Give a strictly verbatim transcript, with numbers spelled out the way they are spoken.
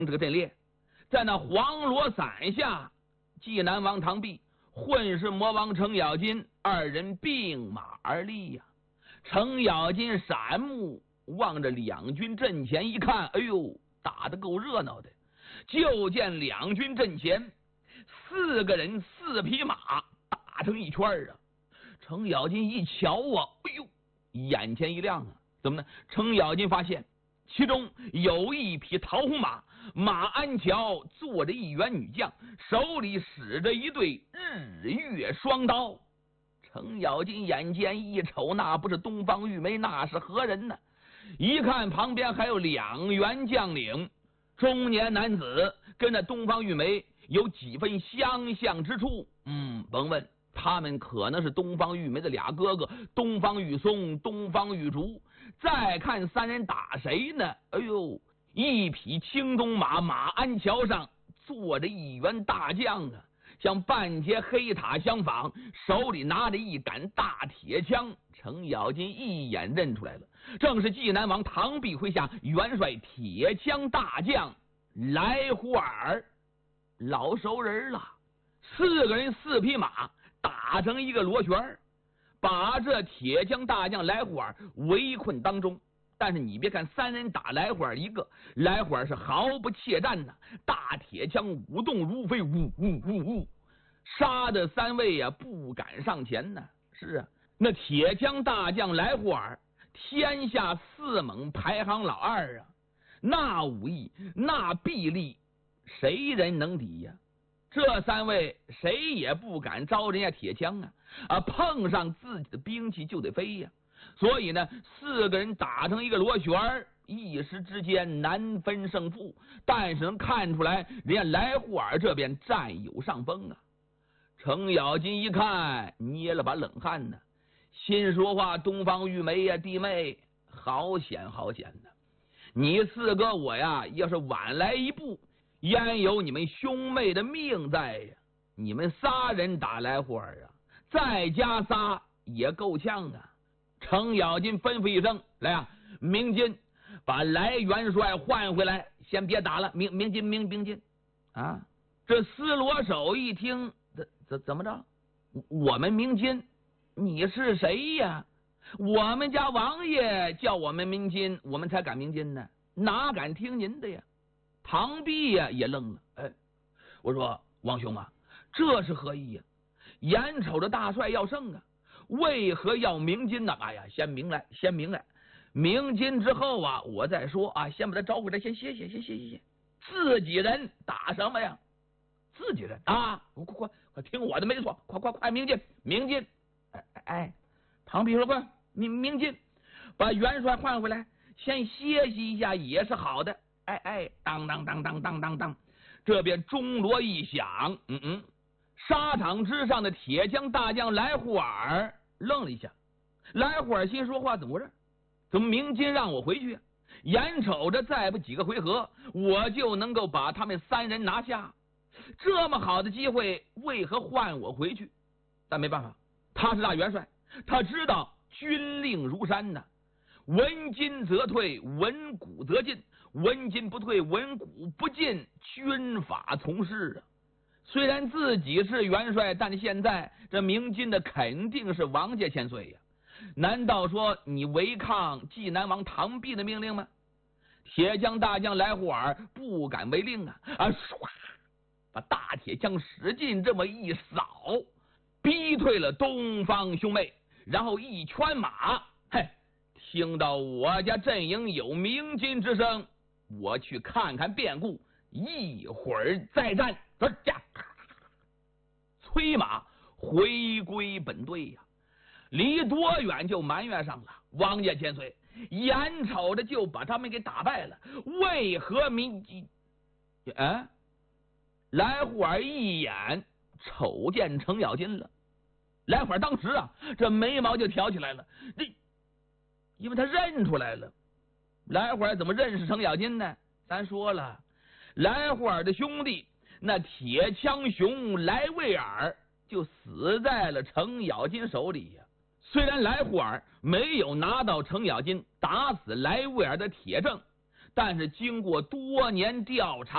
这个阵列，在那黄罗伞下，济南王唐弼、混世魔王程咬金二人并马而立呀、啊。程咬金闪目望着两军阵前一看，哎呦，打得够热闹的。就见两军阵前四个人四匹马打成一圈啊。程咬金一瞧啊，哎呦，眼前一亮啊！怎么呢？程咬金发现其中有一匹桃红马，马鞍桥坐着一员女将，手里使着一对日月双刀。程咬金眼前一瞅，那不是东方玉梅，那是何人呢？一看旁边还有两员将领，中年男子，跟那东方玉梅有几分相像之处。嗯，甭问，他们可能是东方玉梅的俩哥哥，东方玉松、东方玉竹。再看三人打谁呢？哎呦，一匹青鬃马，马鞍桥上坐着一员大将啊，像半截黑塔相仿，手里拿着一杆大铁枪。程咬金一眼认出来了，正是济南王唐弼麾下元帅铁枪大将来胡尔，老熟人了。四个人四匹马打成一个螺旋，把这铁枪大将来胡尔围困当中。但是你别看三人打来胡尔一个，来胡尔是毫不怯战呐，大铁枪舞动如飞，呜呜呜呜，杀的三位呀、啊、不敢上前呢。是啊，那铁枪大将来胡尔，天下四猛排行老二啊，那武艺那臂力，谁人能敌呀、啊？这三位谁也不敢招人家铁枪啊！啊，碰上自己的兵器就得飞呀。所以呢，四个人打成一个螺旋，一时之间难分胜负。但是能看出来，人家来胡尔这边占有上风啊。程咬金一看，捏了把冷汗呢，心说话：东方玉梅呀、啊，弟妹，好险好险的！你四哥我呀，要是晚来一步，焉有你们兄妹的命在呀？你们仨人打来胡尔啊，再加仨也够呛啊！程咬金吩咐一声：“来啊，鸣金，把来元帅换回来，先别打了。鸣鸣金，鸣鸣金啊！”这司罗手一听，怎怎怎么着？我们鸣金，你是谁呀？我们家王爷叫我们鸣金，我们才敢鸣金呢，哪敢听您的呀？唐弼呀也愣了，哎，我说王兄啊，这是何意呀？眼瞅着大帅要胜啊，为何要鸣金呢？哎呀，先鸣来，先鸣来，鸣金之后啊，我再说啊，先把他招回来，先歇歇，先歇歇。自己人打什么呀？自己人啊，快快快，听我的，没错，快快快，鸣金，鸣金！哎哎，唐弼说快，鸣鸣金，把元帅换回来，先歇息一下也是好的。哎哎，当当当当当当当，这边钟锣一响，嗯嗯，沙场之上的铁枪大将来胡尔愣了一下。来胡尔心说话怎么回事？怎么鸣金让我回去？眼瞅着再不几个回合，我就能够把他们三人拿下。这么好的机会，为何换我回去？但没办法，他是大元帅，他知道军令如山呐。文金则退，文武则进。文金不退，文武不进，军法从事啊。虽然自己是元帅，但是现在这鸣金的肯定是王家千岁呀。难道说你违抗济南王唐弼的命令吗？铁将大将来胡尔不敢违令啊！啊，唰，把大铁枪使劲这么一扫，逼退了东方兄妹，然后一圈马，嘿，听到我家阵营有鸣金之声，我去看看变故，一会儿再战。驾，催马回归本队呀、啊，离多远就埋怨上了王家千岁，眼瞅着就把他们给打败了，为何鸣金？哎，来胡尔一眼瞅见程咬金了，来胡尔当时啊，这眉毛就挑起来了，这因为他认出来了。来胡尔怎么认识程咬金呢？咱说了，来胡尔的兄弟那铁枪雄来威尔就死在了程咬金手里呀、啊。虽然来胡尔没有拿到程咬金打死来威尔的铁证，但是经过多年调查。